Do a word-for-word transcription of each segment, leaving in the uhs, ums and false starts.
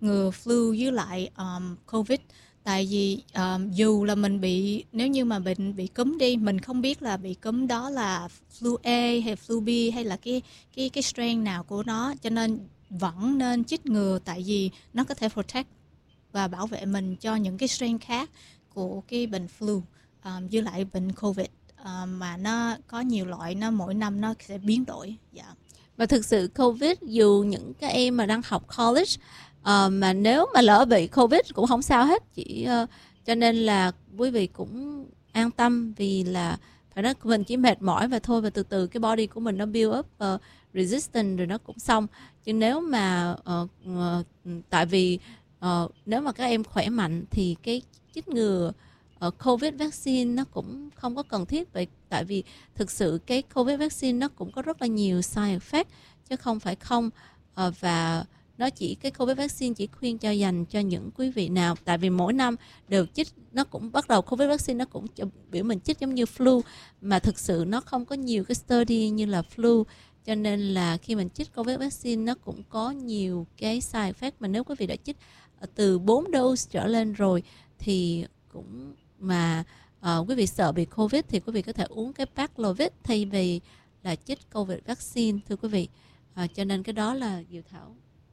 ngừa flu với lại um, Covid. Tại vì um, dù là mình bị, nếu như mà bệnh bị cúm đi, mình không biết là bị cúm đó là flu A hay flu B hay là cái cái cái strain nào của nó, cho nên vẫn nên chích ngừa, tại vì nó có thể protect và bảo vệ mình cho những cái strain khác của cái bệnh flu um, với lại bệnh Covid, um, mà nó có nhiều loại, nó mỗi năm nó sẽ biến đổi. Dạ. Và thực sự Covid, dù những cái em mà đang học college uh, mà nếu mà lỡ bị Covid cũng không sao hết, chỉ uh, cho nên là quý vị cũng an tâm, vì là phải nói mình chỉ mệt mỏi và thôi, và từ từ cái body của mình nó build up uh, resistance rồi nó cũng xong. Chứ nếu mà uh, uh, tại vì uh, nếu mà các em khỏe mạnh thì cái chích ngừa uh, Covid vaccine nó cũng không có cần thiết vậy, tại vì thực sự cái Covid vaccine nó cũng có rất là nhiều side effect chứ không phải không. uh, và nó chỉ cái Covid vaccine chỉ khuyên cho dành cho những quý vị nào, tại vì mỗi năm đều chích, nó cũng bắt đầu Covid vaccine nó cũng biểu mình chích giống như flu, mà thực sự nó không có nhiều cái study như là flu, cho nên là khi mình chích Covid vaccine nó cũng có nhiều cái side effect. Mà nếu quý vị đã chích từ bốn dose trở lên rồi thì cũng mà uh, quý vị sợ bị Covid thì quý vị có thể uống cái Paxlovid thay vì là chích Covid vaccine, thưa quý vị. Uh, cho nên cái đó là Diệu Thảo.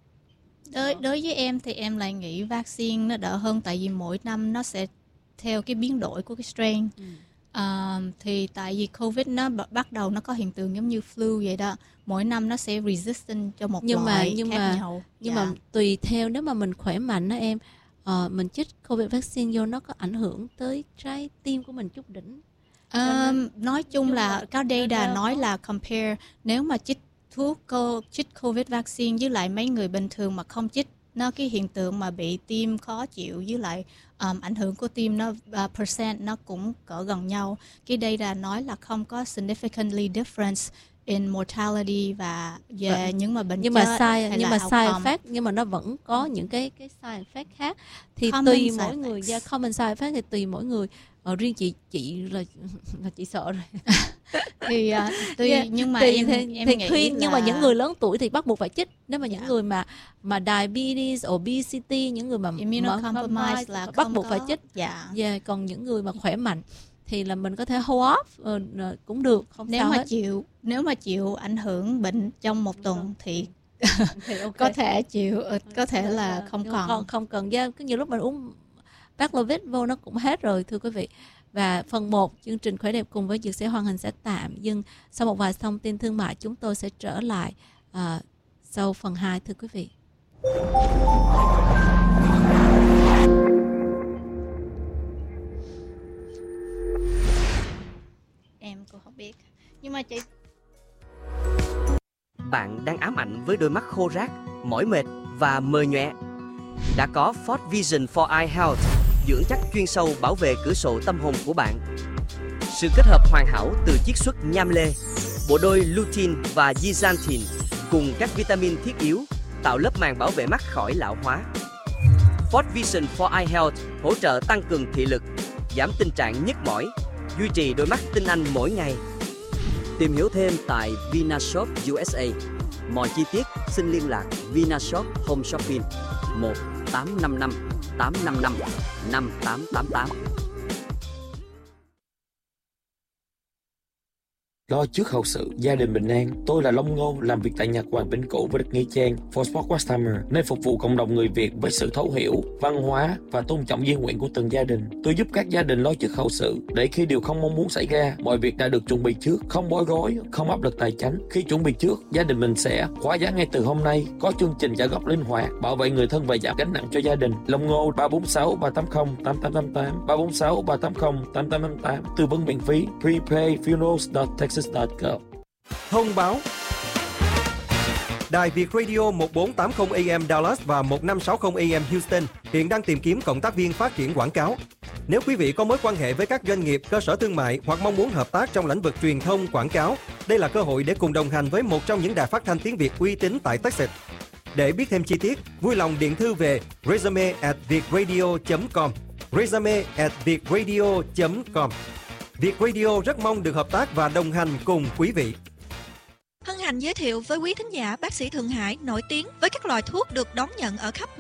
Đối, đối với em thì em lại nghĩ vaccine nó đỡ hơn, tại vì mỗi năm nó sẽ theo cái biến đổi của cái strain. Ừ. À, thì tại vì Covid nó bắt đầu nó có hiện tượng giống như flu vậy đó, mỗi năm nó sẽ resistant cho một nhưng loại mà, nhưng khác mà, nhau. Nhưng dạ. mà tùy theo, nếu mà mình khỏe mạnh đó em, uh, mình chích Covid vaccine vô nó có ảnh hưởng tới trái tim của mình chút đỉnh. À, nên, nói chung là có data nói là compare, nếu mà chích thuốc chích Covid vaccine với lại mấy người bình thường mà không chích, nó cái hiện tượng mà bị tim khó chịu với lại um, ảnh hưởng của tim nó uh, percent nó cũng cỡ gần nhau. Cái data nói là không có significantly difference in mortality và về ừ. những mà bệnh nhưng chết mà sai hay nhưng là mà side outcome. effect, nhưng mà nó vẫn có những cái cái side effect khác thì Common tùy mỗi effects. người. Yeah, common side effect thì tùy mỗi người. Ở riêng chị chị là là chị sợ rồi. thì uh, tùy yeah, nhưng mà thì, em thì, em thì nghĩ khuyên là... nhưng mà những người lớn tuổi thì bắt buộc phải chích. Nếu mà yeah. những người mà mà diabetes, obesity, những người mà immunocompromised là bắt buộc có... phải chích. dạ. Yeah, còn những người mà khỏe mạnh thì là mình có thể hold off uh, cũng được, không nếu sao mà hết. chịu nếu mà chịu ảnh hưởng bệnh trong một tuần thì thì okay. có thể chịu, có thể là không cần không không cần. Yeah, có nhiều lúc mình uống Paxlovid vô nó cũng hết rồi, thưa quý vị. Và phần một chương trình Khỏe đẹp cùng với Dược sĩ Hoàng Hình sẽ tạm dừng. Sau một vài thông tin thương mại, chúng tôi sẽ trở lại uh, sau phần hai, thưa quý vị. Em cũng không biết, nhưng mà chị... Bạn đang ám ảnh với đôi mắt khô rác, mỏi mệt và mờ nhòe. Đã có Ford Vision for Eye Health, dưỡng chắc chuyên sâu bảo vệ cửa sổ tâm hồn của bạn. Sự kết hợp hoàn hảo từ chiết xuất nham lê, bộ đôi lutein và zeaxanthin cùng các vitamin thiết yếu tạo lớp màng bảo vệ mắt khỏi lão hóa. Ford Vision for Eye Health hỗ trợ tăng cường thị lực, giảm tình trạng nhức mỏi, duy trì đôi mắt tinh anh mỗi ngày. Tìm hiểu thêm tại Vinashop u ét a. Mọi chi tiết xin liên lạc Vinashop Home Shopping một tám năm năm tám năm năm năm tám tám tám. Lo trước hậu sự, gia đình bình an. Tôi là Long Ngô, làm việc tại Nhật Hoàng Vĩnh Cửu với đất Nghĩa Trang, For Sport Customer, nơi phục vụ cộng đồng người Việt với sự thấu hiểu, văn hóa và tôn trọng di nguyện của từng gia đình. Tôi giúp các gia đình lo trước hậu sự, để khi điều không mong muốn xảy ra, mọi việc đã được chuẩn bị trước, không bối rối, không áp lực tài chính. Khi chuẩn bị trước, gia đình mình sẽ khóa giá ngay từ hôm nay, có chương trình trả góp linh hoạt, bảo vệ người thân và giảm gánh nặng cho gia đình. Long Ngô ba bốn sáu ba tám không tám tám tám tám, ba bốn sáu ba tám không tám tám tám tám, tư vấn miễn phí. Prepay funerals dot texas dot gov. Thông báo. Đài Việt Radio một bốn tám không A M Dallas và một năm sáu không A M Houston hiện đang tìm kiếm cộng tác viên phát triển quảng cáo. Nếu quý vị có mối quan hệ với các doanh nghiệp, cơ sở thương mại hoặc mong muốn hợp tác trong lĩnh vực truyền thông, quảng cáo, đây là cơ hội để cùng đồng hành với một trong những đài phát thanh tiếng Việt uy tín tại Texas. Để biết thêm chi tiết, vui lòng điện thư về resume at vietradio chấm com, resume at vietradio chấm com. Việt Radio rất mong được hợp tác và đồng hành cùng quý vị. Hân hạnh giới thiệu với quý thính giả bác sĩ Thượng Hải nổi tiếng với các loại thuốc được đón nhận ở khắp